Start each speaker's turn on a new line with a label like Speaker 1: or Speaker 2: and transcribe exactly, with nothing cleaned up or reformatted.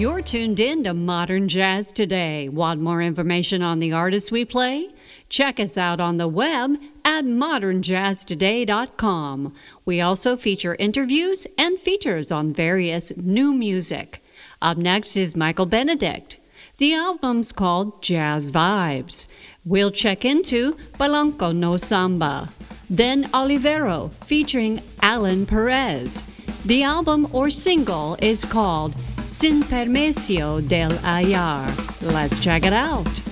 Speaker 1: You're tuned in to Modern Jazz Today. Want more information on the artists we play? Check us out on the web at modern jazz today dot com. We also feature interviews and features on various new music. Up next is Michael Benedict. The album's called Jazz Vibes. We'll check into Palanco no Samba. Then Olivero featuring Alan Perez. The album or single is called Sin Permiso del Hallar. Let's check it out.